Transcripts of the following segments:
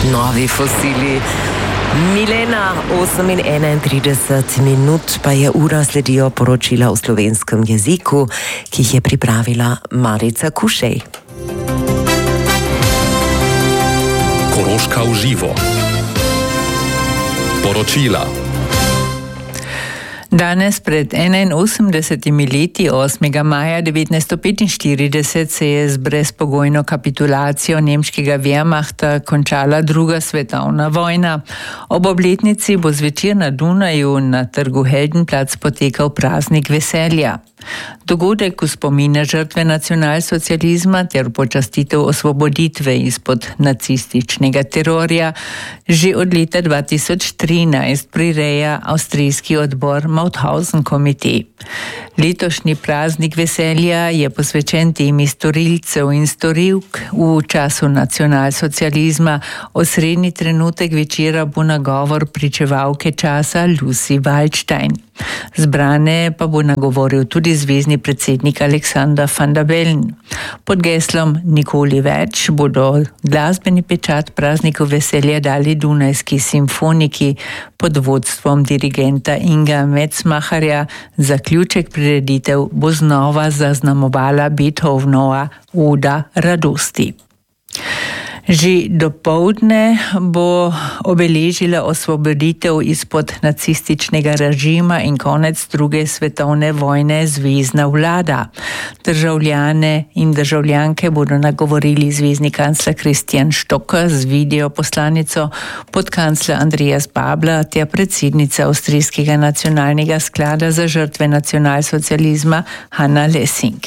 Novi fosili. Milena, 8:31 pa je ura, sledijo poročila v slovenskem jeziku, ki jih je pripravila Marica Kušej. Koroška v živo. Poročila. Danes pred 81 leti, 8. maja 1945, se je z brezpogojno kapitulacijo nemškega Wehrmachta končala druga svetovna vojna. Ob obletnici bo zvečer na Dunaju na trgu Heldenplatz potekal praznik veselja. Dogodek v spomine žrtve nacionalsocializma ter počastitev osvoboditve izpod nacističnega terorja že od leta 2013 prireja avstrijski odbor Mauthausen Komitee. Letošnji praznik veselja je posvečen temi storilcev in storilk v času nacionalsocializma. Osrednji trenutek večera bo nagovor pričevalke časa Lucy Waldstein. Zbrane pa bo nagovoril tudi zvezni predsednik Alexander Van der Bellen. Pod geslom Nikoli več bodo glasbeni pečat prazniku veselja dali Dunajski simfoniki pod vodstvom dirigenta Inga Metzmacherja. Zaključek prireditev bo znova zaznamovala Beethovenova Oda radosti. Že dopoldne bo obeležila osvoboditev izpod nacističnega režima in konec druge svetovne vojne zvezna vlada. Državljane in državljanke bodo nagovorili zvezni kancler Christian Stocker z videoposlanico, podkancler Andreas Babler ter predsednica Avstrijskega nacionalnega sklada za žrtve nacionalsocializma Hanna Lessing.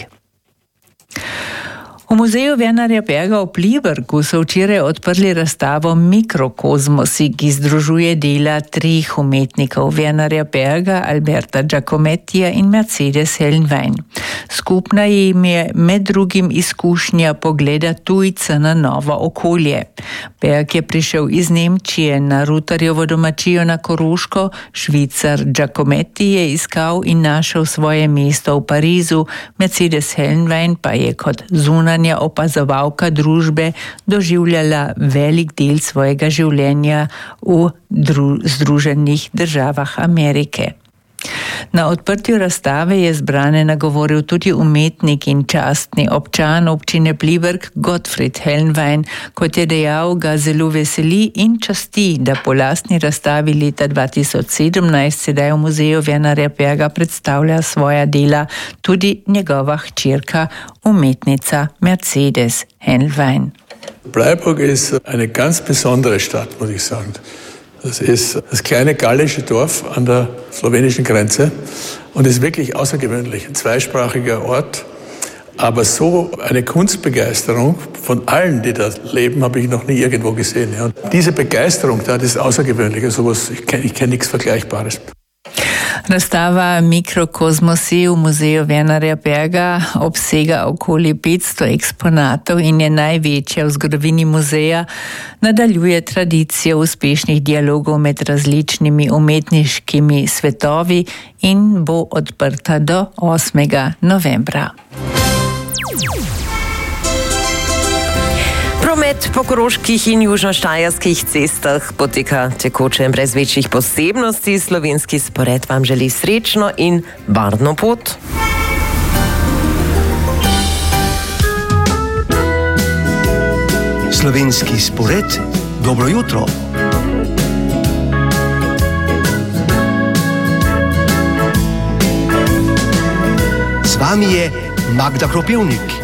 V muzeju Wernera Berga v Plibergu so včeraj odprli razstavo Mikrokozmosi, ki združuje dela treh umetnikov: Wernera Berga, Alberta Giacomettija in Mercedes Helnwein. Skupna jim je med drugim izkušnja pogleda tujca na novo okolje. Berg je prišel iz Nemčije na Rutarjevo domačijo na Koroško, Švicar Giacometti je iskal in našel svoje mesto v Parizu, Mercedes Helnwein pa je kot zunanja opazovalka družbe doživljala velik del svojega življenja v Združenih državah Amerike. Na odprtju razstave je zbrane nagovoril tudi umetnik in častni občan občine Pliberg Gottfried Helnwein. Kot je dejal, ga zelo veseli in časti, da po lastni razstavi leta 2017 sedaj v muzeju Wernera Berga predstavlja svoja dela tudi njegova hčerka, umetnica Mercedes Helnwein. Bleiburg ist eine ganz besondere Stadt, muss ich sagen. Das ist das kleine gallische Dorf an der slowenischen Grenze und ist wirklich außergewöhnlich, ein zweisprachiger Ort. Aber so eine Kunstbegeisterung von allen, die da leben, habe ich noch nie irgendwo gesehen. Ja. Diese Begeisterung da, das ist außergewöhnlich. Also ich kenne nichts Vergleichbares. Razstava Mikrokozmosi v muzeju Wernera Berga obsega okoli 500 eksponatov in je največja v zgodovini muzeja. Nadaljuje tradicijo uspešnih dialogov med različnimi umetniškimi svetovi in bo odprta do 8. novembra. Promet po koroških in južnoštajerskih cestah poteka tekoče in brez večjih posebnosti. Slovenski spored vam želi srečno in varno pot. Slovenski spored, dobro jutro. Z vami je Magda Kropivnik.